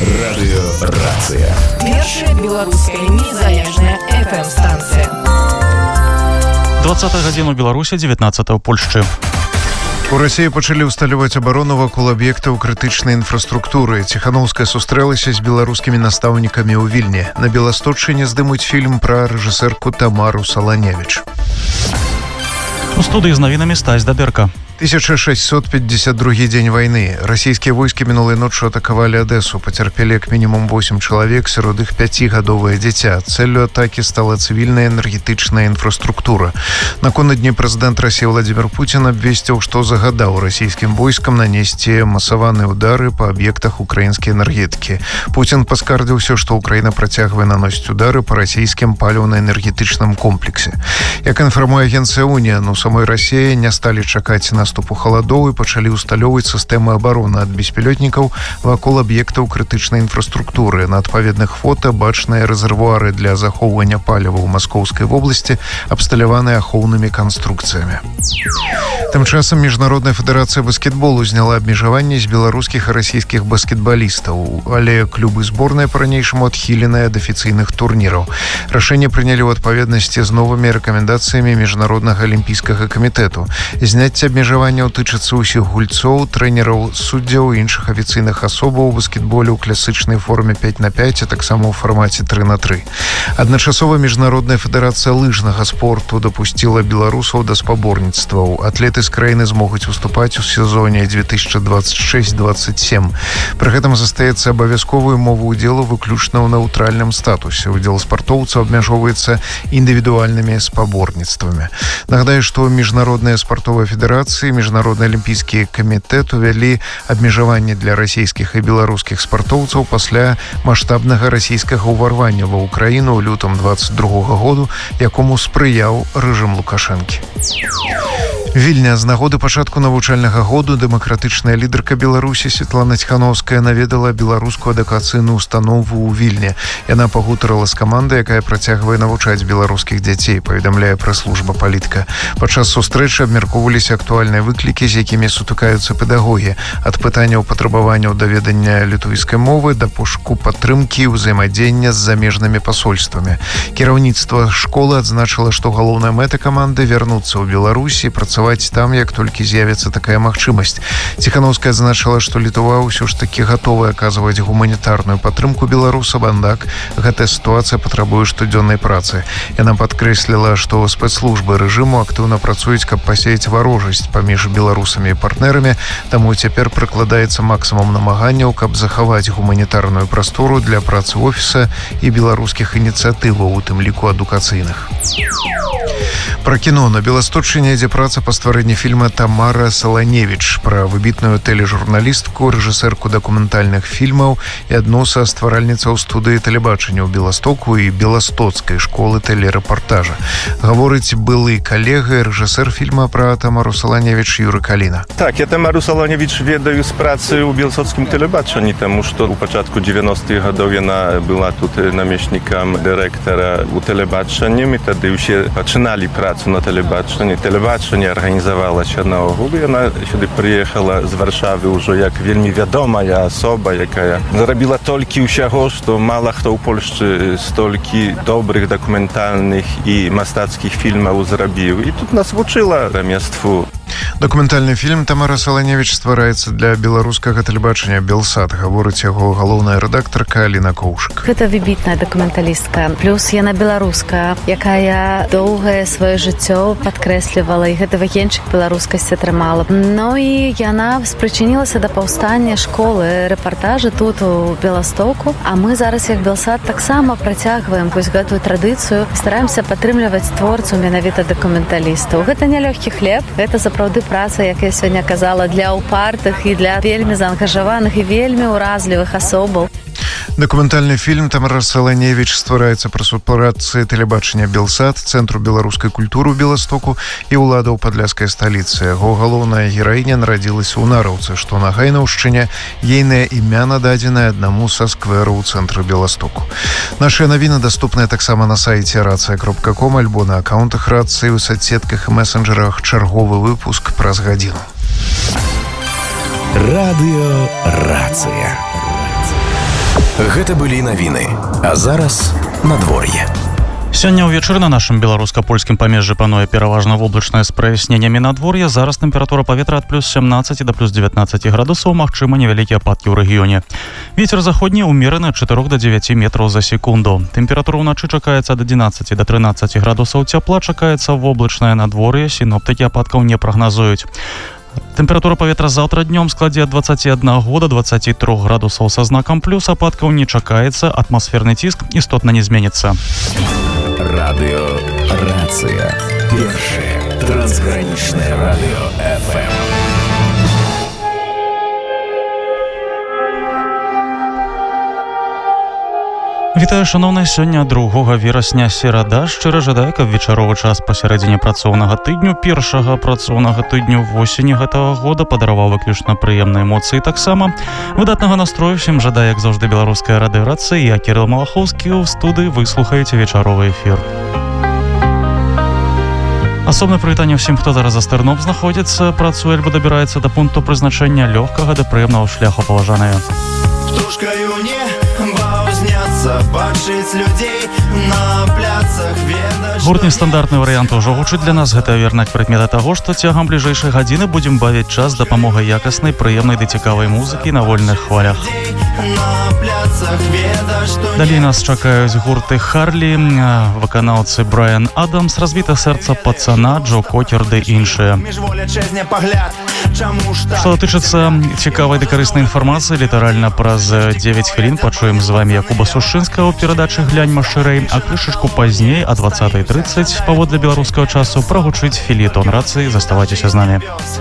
Радыёрацыя. Першая беларуская незалежная FM-станцыя. 20 гадзіну Беларусі, 19 ў Польшчы. У Расіі пачалі ўсталяваць абарону вакол аб'ектаў крытычнай інфраструктуры. Ціханаўская сустрэлася з беларускімі настаўнікамі ў Вільні. На Беласточчыне здымуць фільм пра рэжысэрку Тамару Саланевіч. У студыі з навінамі Стась Даберка. 1652 дзень вайны. Расійскія войскі мінулай ноччу атакавалі Адэсу. Пацярпелі як мінімум 8 чалавек, сярод іх 5гадовае дзіця. Цэллю атакі стала цывільная энергетычная інфраструктура. Наконадні прэзідэнт Расіі Владзімір Пуцін абвесціў, што загадаў расійскім войскам нанесці масаваныя ўдары па аб'ектах украінскай энергетыкі. Пуцін паскардзіўся, што Украіна працягвае наносіць удары па расійскім паліўна-энергетычным комплексе. Як інфармуе агенцыя УНІА, у самой Расіі не сталі чакаць наступу халадоў і пачалі ўсталёўваць сістэмы абароны ад беспілётнікаў вакол аб'ектаў крытычнай інфраструктуры. На адпаведных фота бачныя рэзервуары для захоўвання паліва ў Маскоўскай вобласці, абсталяваныя ахоўнымі канструкцыямі. Тым часам Міжнародная федэрацыя баскетболу зняла абмежаванні з беларускіх і расійскіх баскетбалістаў, але клубы зборныя па-ранейшаму адхіленыя ад афіцыйных турніраў. Рашэнне прынялі ў адпаведнасці з новымі рэкамендацыямі Міжнароднага алімпійскага камітэту. Зняцце абмежаванняў тычыцца ўсіх гульцоў, трэнераў, суддзяў і іншых афіцыйных асобаў у баскетболе ў класычнай форме 5х5, а таксама ў фармаце 3х3. Адначасова Міжнародная федэрацыя лыжнага спорту дапусціла беларусаў да спаборніцтваў. Атлеты з краіны змогуць выступаць у сезоне 2026-27. Пры гэтым застаецца абавязковую мову ўдзелу выключна ў нейтральным статусе. Удзел спартоўцаў абмяжоўваецца індывідуальнымі спаборніцтвамі. Нагадаю, што Міжнародная спартовая федэрацыі, Міжнародны алімпійскі камітэт увялі абмежаванні для расійскіх і беларускіх спартоўцаў пасля маштабнага расійскага ўварвання ва ўкраіну ў лютым 22 году, якому спрыяў рэжым Лукашэнкі. Вільня. З нагоды пачатку навучальнага году дэмакратычная лідарка Беларусі Светлана Ціханаўская наведала беларускую адукацыйную установу ў Вільні. Яна пагутарыла з камандай, якая працягвае навучаць беларускіх дзяцей, паведамляе прэс-служба палітыка. Падчас сустрэчы абмяркоўваліся актуальныя выклікі, з якімі сутыкаюцца педагогі, ад пытанняў патрабаванняў даведання літуйскай мовы да пошуку падтрымкі і ўзаемадзеяння з замежнымі пасольствамі. Кіраўніцтва школы адзначыла, што галоўная мэта каманды вярнуцца ў Беларусі і працаваць там, як толькі з'явіцца такая магчымасць. Ціханаўская адзначыла, што Літва ўсё ж такі гатовая аказваць гуманітарную падтрымку беларусам, аднак гэтая сітуацыя патрабуе штодзённай працы. Яна падкрэсліла, што спецслужбы рэжыму актыўна працуюць, каб пасеяць варожасць паміж беларусамі і партнерамі, таму цяпер прыкладаецца максімум намаганняў, каб захаваць гуманітарную прастору для працы офіса і беларускіх ініцыятываў, у тым ліку адукацыйных. Пра кіно. На Беласточчыне ідзе праца па стварэнні фільма Тамара Саланевіч пра выбітную тэлежурналістку, рэжысэрку дакументальных фільмаў і адну са стваральніцаў студыі тэлебачання ў Беластоку і Беластоцкай школы тэлерэпартажа. Гаворыць былы калега, рэжысэр фільма пра Тамару Саланевіч Юры Каліна. Так, я Тамару Саланевіч ведаю з працы ў беластоцкім тэлебачанні, таму што ў пачатку 90-х гадоў яна была тут намеснікам дырэктара ў тэлебачанні. Мы тады ўсе пачыналі працу на тэлебачанні. Тэлебачанне арганізавалася наогул. Яна сюды прыехала з Варшавы ўжо як вельмі вядомая асоба, якая зарабіла толькі ўсяго, што мала хто ў Польшчы столькі добрых дакументальных і мастацкіх фільмаў зрабіў. І тут нас вучыла рамяству. Дакументальны фільм Тамара Саланевіч ствараецца для беларускага тэлебачання «Белсат», гаворыць яго галоўная рэдактарка Аліна Коўшык. Гэта выбітная дакументалістка. Плюс яна беларуска, якая доўгае сваё жыццё падкрэслівала, і гэта вагенчык беларускасці атрымала. Ну і яна спрычынілася да паўстання школы рэпартажа тут у Беластоку, а мы зараз як «Белсат» таксама працягваем вось гэтую традыцыю, стараемся падтрымліваць творцаў менавіта дакументалістаў. Гэта не лёгкі хлеб, гэта сапраўды праца, як я сёння казала, для упартых і для вельмі заангажаваных і вельмі ўразлівых асобаў. Дакументальны фільм Тамара Саланевіч ствараецца пры супрацы тэлебачання «Белсат», Цэнтру беларускай культуры ў Беластоку і ўладаў падляшскай сталіцы. Яго галоўная гераіня нарадзілася ў Нараўцы, што на Гайнаўшчыне. Ейнае імя нададзенае аднаму са скверу ў цэнтры Беластоку. Нашыя навіны даступныя таксама на сайце racja.com альбо на акаунтах рацыі ў соцсетках і месенджерах. Чарговы выпуск праз гадзіну. Радыёрацыя. Гэта былі навіны. А зараз надвор'е. Сёння ўвечары на нашым беларуска-польскім памежжы пануе пераважна воблачнае з праясненнямі надвор'я. Зараз тэмпература паветра ад плюс 17 да плюс 19 градусаў, магчыма невялікія ападкі ў рэгіёне. Вецер заходні ўмераны ад 4 до 9 метраў за секунду. Тэмпература ўначы чакаецца ад 11 до 13 градусаў цяпла, чакаецца воблачнае надвор'е, сіноптыкі ападкаў не прагназуюць. Тэмпература паветра заўтра днём складзе ад 21 до 23 градусаў са знакам плюс, ападкаў не чакаецца, атмасферны ціск істотна не зменіцца. Радыё Рацыя. Першае трансгранічнае радыё FM. Вітаю, шановныя, сёння 2 верасня, серада. Шчыра жадаю, каб вечаровы час пасярэдзіне працоўнага тыдню, першага працоўнага тыдню восені гэтага года падараваў выключна прыемныя эмоцыі. Таксама выдатнага настрою всім жадаю, як заўжды, беларуская радыёрацыя. Я Кірыл Малахоўскі, ў студыі вы слухаеце вечаровы эфір. Асобнае прывітанне ўсім, хто зараз за стырном знаходзіцца, працуе альбо дабіраецца да пункту прызначэння, лёгкага да прыемнага шляху, паважаныя. Птушкаю неба узняцца, бачыць людзей на пляцах, ведаць... Гурт нестандартны варыянт ужо гучыць для нас. Гэта вернак прыкмета таго, што цягам бліжэйшай гадзіны будзем бавіць час з дапамогай якаснай, прыемнай ды цікавай музыкі на вольных хвалях. Далей нас чакаюць гурты Харлі, выканаўцы Брайан Адамс, разбіта сэрца пацана, Джо Кокер ды іншыя. Што датычыцца цікавай ды карыснай інфармацыі, літаральна праз 9 хвілін пачуем з вамі Якуба Сушынскага ў перадачы «Гляньма шырэй», а крышачку пазней а 20:30 паводле беларускага часу прагучыць фельетон рацыі. Заставайцеся з намі.